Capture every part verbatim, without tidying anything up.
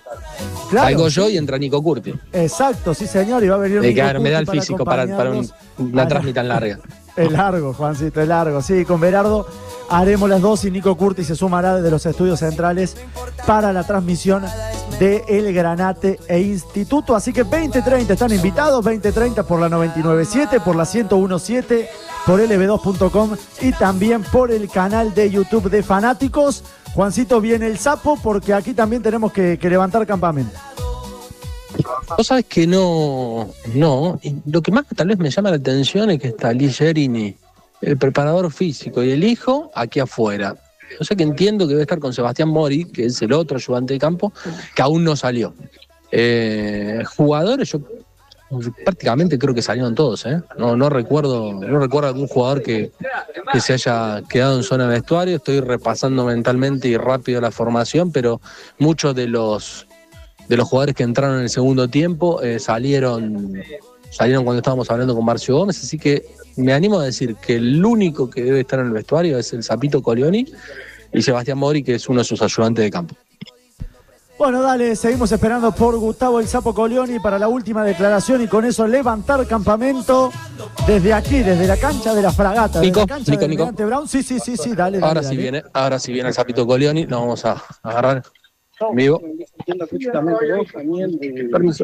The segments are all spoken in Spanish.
Claro, Salgo sí. yo y entra Nico Curti. Exacto, sí señor, y va a venir De Nico que me da el Curti físico para, para un- una Ah, transmisión tan larga. Es largo, Juancito, es largo. Sí, con Berardo haremos las dos y Nico Curti se sumará desde los estudios centrales para la transmisión de El Granate e Instituto. Así que veinte treinta están invitados, veinte treinta por la noventa y nueve punto siete, por la ciento uno punto siete, por L B dos punto com y también por el canal de YouTube de Fanáticos. Juancito, viene el sapo porque aquí también tenemos que, que levantar campamento. Vos sabés que no, no, y lo que más tal vez me llama la atención es que está Ligerini, el preparador físico, y el hijo aquí afuera. O sea que entiendo que debe estar con Sebastián Mori, que es el otro ayudante de campo, que aún no salió. Eh, jugadores, yo prácticamente creo que salieron todos, ¿eh? No, no recuerdo, no recuerdo algún jugador que, que se haya quedado en zona de vestuario. Estoy repasando mentalmente y rápido la formación, pero muchos de los de los jugadores que entraron en el segundo tiempo eh, salieron, salieron cuando estábamos hablando con Marcio Gómez, así que me animo a decir que el único que debe estar en el vestuario es el Sapito Colioni y Sebastián Mori, que es uno de sus ayudantes de campo. Bueno, dale, seguimos esperando por Gustavo el Sapo Colioni para la última declaración y con eso levantar campamento desde aquí, desde la cancha de la Fragata, Nico, desde la cancha Nico, del Nico. Almirante Brown. Sí, sí, sí, sí, dale, dale. Ahora dale. sí viene, ahora sí viene el Sapito Colioni, lo vamos a agarrar en vivo. Permiso.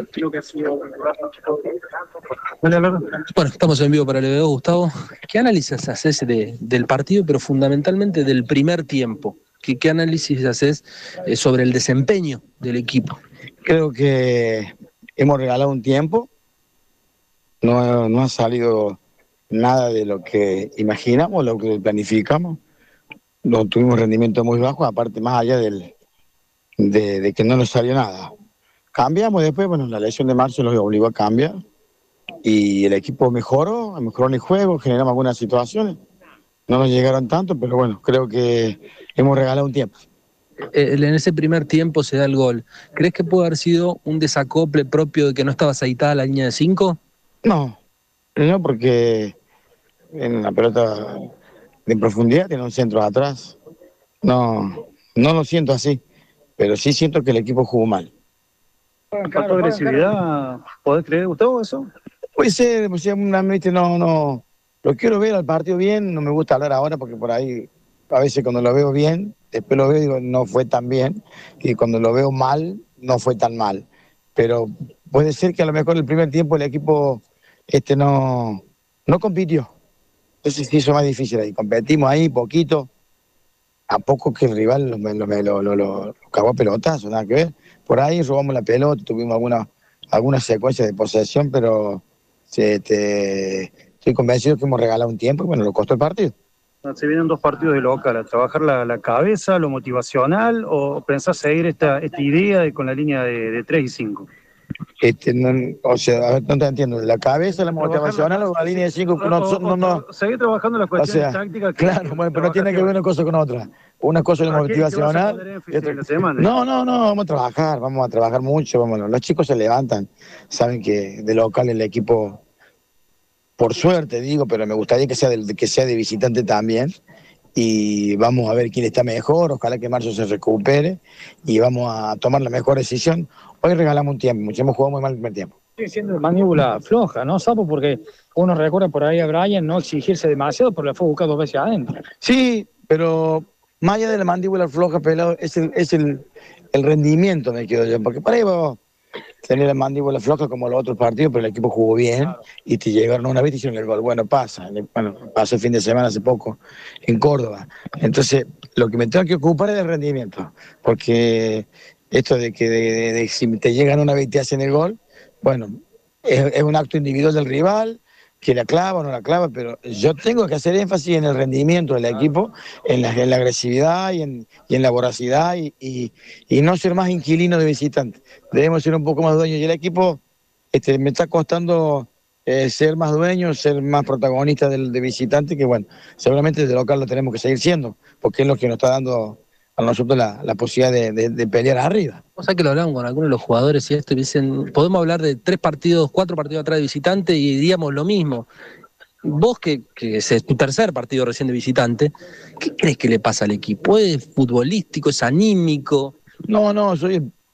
Bueno, estamos en vivo para el L B dos, Gustavo. ¿Qué análisis haces de, del partido, pero fundamentalmente del primer tiempo? ¿Qué, qué análisis haces eh, sobre el desempeño del equipo? Creo que hemos regalado un tiempo, no, no ha salido nada de lo que imaginamos, lo que planificamos. No tuvimos rendimiento muy bajo, aparte más allá del, de, de que no nos salió nada. Cambiamos después, bueno, la lesión de marzo nos obligó a cambiar y el equipo mejoró, mejoró en el juego, generamos algunas situaciones. No nos llegaron tanto, pero bueno, creo que hemos regalado un tiempo. Eh, en ese primer tiempo se da el gol. ¿Crees que puede haber sido un desacople propio de que no estaba aceitada la línea de cinco? No, no, porque en la pelota de profundidad tiene un centro atrás. No, no lo siento así, pero sí siento que el equipo jugó mal. ¿Faltó agresividad? ¿Podés creer, Gustavo, eso? Puede ser, pues, una mente no, no, lo quiero ver al partido bien, no me gusta hablar ahora porque por ahí a veces cuando lo veo bien, después lo veo y digo no fue tan bien, y cuando lo veo mal, no fue tan mal. Pero puede ser que a lo mejor el primer tiempo el equipo este no, no compitió. Entonces se hizo más difícil ahí. Competimos ahí poquito, a poco que el rival lo, lo, lo, lo, lo cagó a pelotazo, nada que ver. Por ahí robamos la pelota, tuvimos alguna, alguna secuencia de posesión, pero este, estoy convencido que hemos regalado un tiempo y bueno, lo costó el partido. Se vienen dos partidos de local, a trabajar la, la cabeza, lo motivacional, o pensás seguir esta, esta idea de, con la línea de, de tres y cinco. Este, no, o sea, a ver, no te entiendo, ¿la cabeza, la motivacional o la línea de cinco? No, no, no, no. Seguir trabajando las cuestiones O sea, tácticas. Que, claro, bueno, pero no tiene que ver una cosa con otra. Una cosa es la motivacional. Y otra... No, no, no, vamos a trabajar, vamos a trabajar mucho. Vamos, los chicos se levantan, saben que de local el equipo, por suerte digo, pero me gustaría que sea de, que sea de visitante también. Y vamos a ver quién está mejor, ojalá que Marzo se recupere y vamos a tomar la mejor decisión. Hoy regalamos un tiempo, hemos jugado muy mal el primer tiempo. Sigue siendo mandíbula floja, ¿no, Sapo? Porque uno recuerda por ahí a Brian no exigirse demasiado, pero la fue buscar dos veces adentro. Sí, pero más allá de la mandíbula floja, pelado, es el, es el, el rendimiento, me quedo yo, porque para ahí vos tenés la mandíbula floja como los otros partidos, pero el equipo jugó bien, claro, y te llegaron una vez y hicieron el gol. Bueno, pasa, bueno, pasó el fin de semana hace poco en Córdoba. Entonces, lo que me tengo que ocupar es del rendimiento, porque esto de que de, de, de, si te llegan una vez y te hacen el gol, bueno, es, es un acto individual del rival, que la clava o no la clava, pero yo tengo que hacer énfasis en el rendimiento del equipo, en la, en la agresividad y en, y en la voracidad y, y, y no ser más inquilino de visitante. Debemos ser un poco más dueños y el equipo este, me está costando eh, ser más dueño, ser más protagonista del de visitante, que bueno, seguramente de local lo tenemos que seguir siendo, porque es lo que nos está dando a nosotros la, la posibilidad de, de, de pelear arriba. O sea que lo hablamos con algunos de los jugadores y esto y dicen, podemos hablar de tres partidos, cuatro partidos atrás de visitante y diríamos lo mismo. Vos que, que es tu tercer partido recién de visitante, ¿qué crees que le pasa al equipo? ¿Es futbolístico, es anímico? No, no, soy